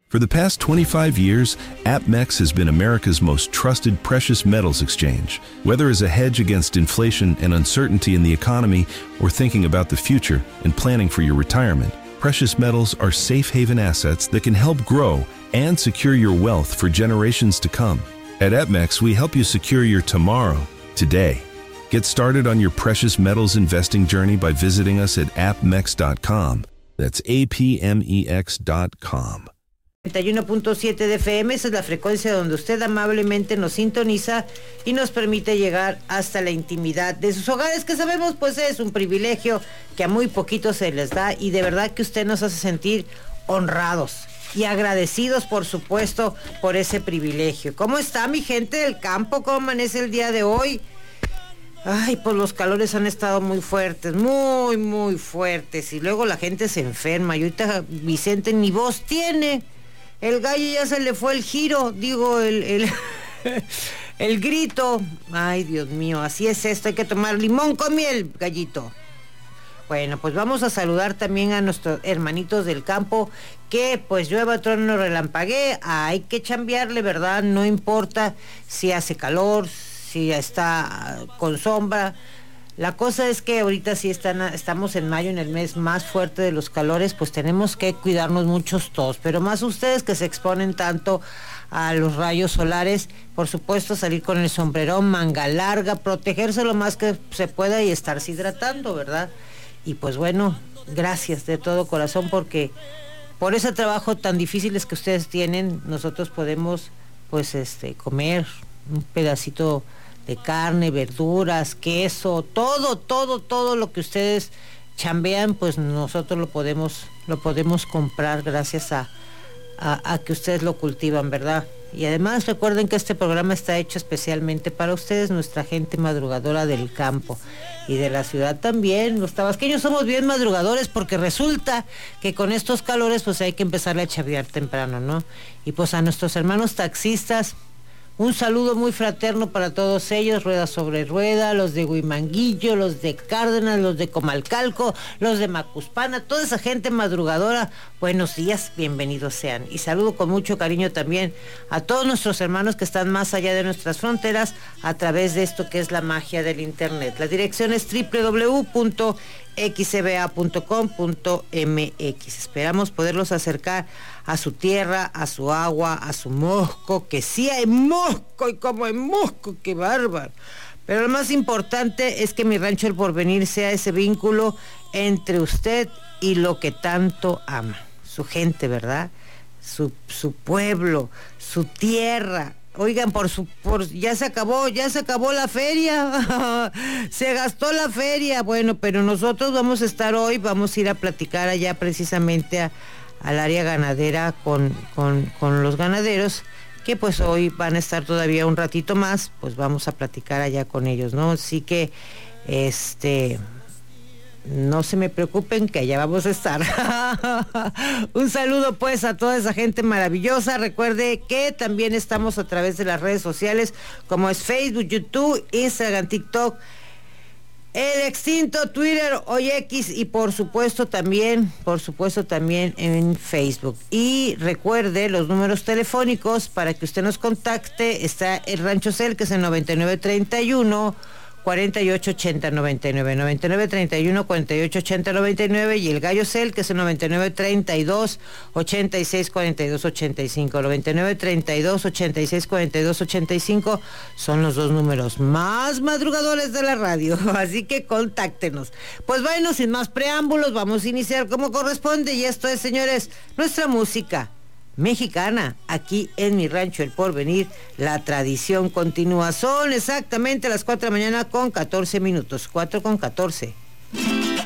For the past 25 years, APMEX has been America's most trusted precious metals exchange. Whether as a hedge against inflation and uncertainty in the economy, or thinking about the future and planning for your retirement, precious metals are safe haven assets that can help grow and secure your wealth for generations to come. At APMEX, we help you secure your tomorrow, today. Get started on your precious metals investing journey by visiting us at apmex.com. That's apmex.com. 91.7 de FM, esa es la frecuencia donde usted amablemente nos sintoniza y nos permite llegar hasta la intimidad de sus hogares, que sabemos pues es un privilegio que a muy poquitos se les da, y de verdad que usted nos hace sentir honrados y agradecidos, por supuesto, por ese privilegio. ¿Cómo está mi gente del campo? ¿Cómo amanece el día de hoy? Ay, pues los calores han estado muy fuertes, muy fuertes, y luego la gente se enferma, y ahorita Vicente ni voz tiene. El gallo ya se le fue el giro, digo, el grito. Ay, Dios mío, así es esto, hay que tomar limón con miel, gallito. Bueno, pues vamos a saludar también a nuestros hermanitos del campo, que pues llueva, trueno, relampaguee, hay que chambearle, ¿verdad? No importa si hace calor, si está con sombra. La cosa es que ahorita sí estamos en mayo, en el mes más fuerte de los calores, pues tenemos que cuidarnos muchos todos, pero más ustedes que se exponen tanto a los rayos solares, por supuesto salir con el sombrerón, manga larga, protegerse lo más que se pueda y estarse hidratando, ¿verdad? Y pues bueno, gracias de todo corazón, porque por ese trabajo tan difíciles que ustedes tienen, nosotros podemos pues comer un pedacito de carne, verduras, queso, todo lo que ustedes chambean, pues nosotros lo podemos comprar gracias a que ustedes lo cultivan, ¿verdad? Y además recuerden que este programa está hecho especialmente para ustedes, nuestra gente madrugadora del campo y de la ciudad también. Los tabasqueños somos bien madrugadores, porque resulta que con estos calores pues hay que empezarle a chambear temprano, ¿no? Y pues a nuestros hermanos taxistas, un saludo muy fraterno para todos ellos, rueda sobre rueda, los de Huimanguillo, los de Cárdenas, los de Comalcalco, los de Macuspana, toda esa gente madrugadora, buenos días, bienvenidos sean. Y saludo con mucho cariño también a todos nuestros hermanos que están más allá de nuestras fronteras a través de esto que es la magia del internet. La dirección es www.xcba.com.mx. Esperamos poderlos acercar a su tierra, a su agua, a su mosco, que sí hay mosco, y como hay mosco, qué bárbaro. Pero lo más importante es que mi rancho El Porvenir sea ese vínculo entre usted y lo que tanto ama, su gente, ¿verdad? Su pueblo, su tierra. Oigan, ya se acabó la feria, se gastó la feria. Bueno, pero nosotros vamos a estar hoy, vamos a ir a platicar allá precisamente al área ganadera con los ganaderos, que pues hoy van a estar todavía un ratito más, pues vamos a platicar allá con ellos, ¿no? Así que, no se me preocupen, que allá vamos a estar. Un saludo pues a toda esa gente maravillosa. Recuerde que también estamos a través de las redes sociales, como es Facebook, YouTube, Instagram, TikTok, el extinto Twitter, hoy X, y por supuesto también en Facebook. Y recuerde los números telefónicos para que usted nos contacte. Está el Rancho Cel, que es el 9931 4880 9931 4880 99, y el Gallo Cel, que es el 9932 86 42 85. 9932 86 42 85 son los dos números más madrugadores de la radio, así que contáctenos. Pues bueno, sin más preámbulos, vamos a iniciar como corresponde, y esto es, señores, nuestra música mexicana, aquí en mi rancho El Porvenir. La tradición continúa. Son exactamente las 4 de la mañana con 14 minutos, 4 con 14.